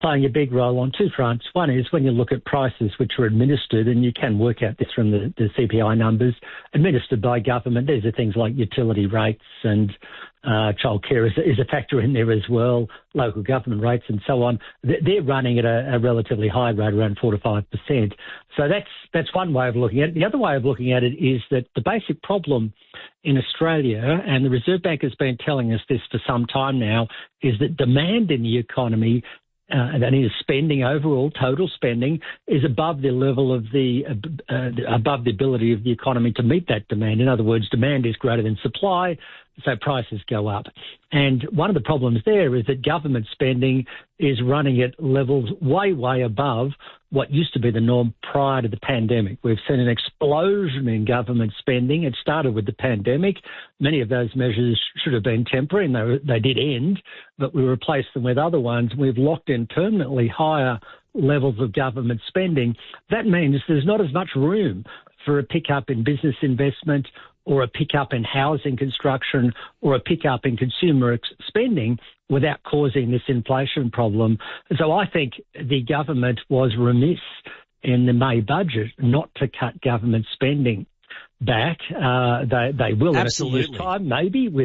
playing a big role on two fronts. One is when you look at prices which are administered, and you can work out this from the CPI numbers, administered by government. These are things like utility rates and childcare is a factor in there as well, local government rates and so on. They're running at a relatively high rate, around 4 to 5%. So that's one way of looking at it. The other way of looking at it is that the basic problem in Australia, and the Reserve Bank has been telling us this for some time now, is that demand in the economy, and that is spending overall, total spending, is above the level of above the ability of the economy to meet that demand. In other words, demand is greater than supply, so prices go up. And one of the problems there is that government spending is running at levels way, way above what used to be the norm prior to the pandemic. We've seen an explosion in government spending. It started with the pandemic. Many of those measures should have been temporary, and they did end, but we replaced them with other ones. We've locked in permanently higher levels of government spending. That means there's not as much room for a pickup in business investment or a pickup in housing construction or a pickup in consumer spending without causing this inflation problem. So I think the government was remiss in the May budget not to cut government spending back. They will in a few years' time, maybe, with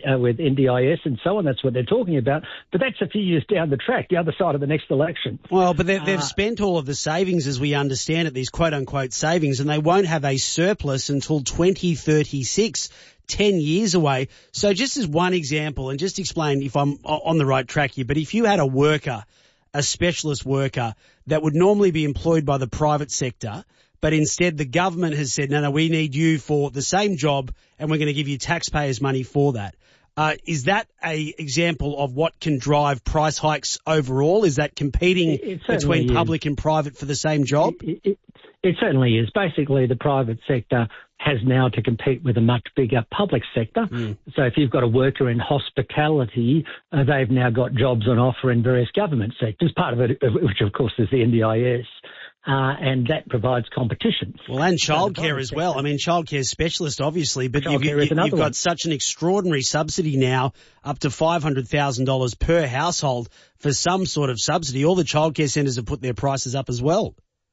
NDIS and so on. That's what they're talking about. But that's a few years down the track, the other side of the next election. Well, but they've spent all of the savings, as we understand it, these quote-unquote savings, and they won't have a surplus until 2036, 10 years away. So just as one example, and just explain if I'm on the right track here, but if you had a worker, a specialist worker, that would normally be employed by the private sector, but instead the government has said, no, we need you for the same job and we're going to give you taxpayers' money for that. Is that a example of what can drive price hikes overall? Is that competing between public and private for the same job? It certainly is. Basically, the private sector has now to compete with a much bigger public sector. So if you've got a worker in hospitality, they've now got jobs on offer in various government sectors, part of it, which of course is the NDIS. And that provides competition. Well, and childcare as well. I mean, childcare specialist, obviously, but you've got such an extraordinary subsidy now, up to $500,000 per household for some sort of subsidy. All the childcare centres have put their prices up as well.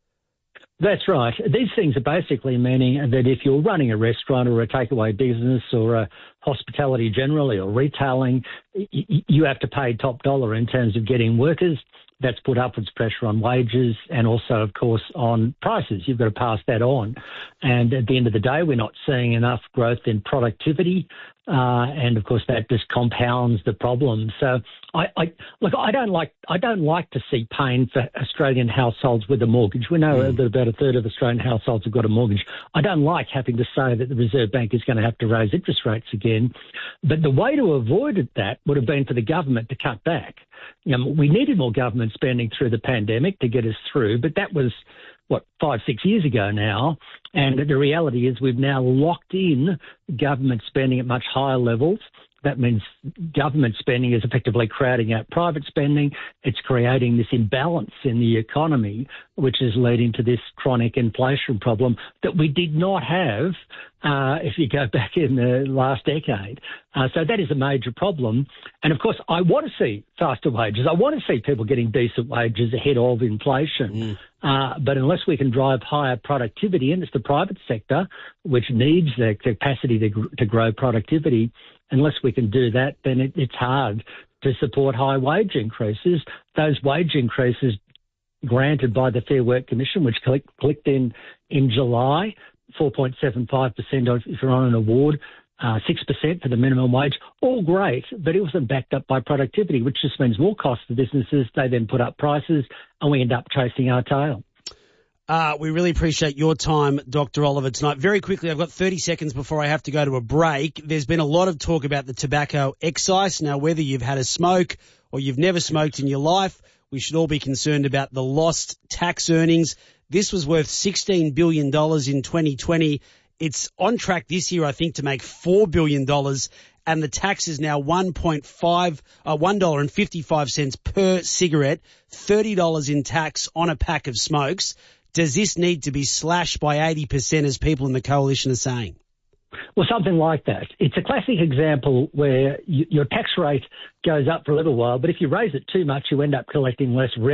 That's right. These things are basically meaning that if you're running a restaurant or a takeaway business or a hospitality generally or retailing, you have to pay top dollar in terms of getting workers. That's put upwards pressure on wages and also, of course, on prices. You've got to pass that on. And at the end of the day, we're not seeing enough growth in productivity. And of course, that just compounds the problem. So I don't like to see pain for Australian households with a mortgage. We know that about a third of Australian households have got a mortgage. I don't like having to say that the Reserve Bank is going to have to raise interest rates again. But the way to avoid that would have been for the government to cut back. We needed more government spending through the pandemic to get us through, but that was 5-6 years ago now. And the reality is we've now locked in government spending at much higher levels. That means government spending is effectively crowding out private spending. It's creating this imbalance in the economy, which is leading to this chronic inflation problem that we did not have if you go back in the last decade. So that is a major problem. And, of course, I want to see faster wages. I want to see people getting decent wages ahead of inflation. But unless we can drive higher productivity, and it's the private sector which needs the capacity to grow productivity, unless we can do that, then it's hard to support high wage increases. Those wage increases granted by the Fair Work Commission, which clicked in July, 4.75% if you're on an award, 6% for the minimum wage, all great, but it wasn't backed up by productivity, which just means more cost for businesses. They then put up prices and we end up chasing our tail. We really appreciate your time, Dr. Oliver, tonight. Very quickly, I've got 30 seconds before I have to go to a break. There's been a lot of talk about the tobacco excise. Now, whether you've had a smoke or you've never smoked in your life, we should all be concerned about the lost tax earnings. This was worth $16 billion in 2020. It's on track this year, I think, to make $4 billion. And the tax is now $1.55 per cigarette, $30 in tax on a pack of smokes. Does this need to be slashed by 80%, as people in the coalition are saying? Well, something like that. It's a classic example where your tax rate goes up for a little while, but if you raise it too much, you end up collecting less revenue.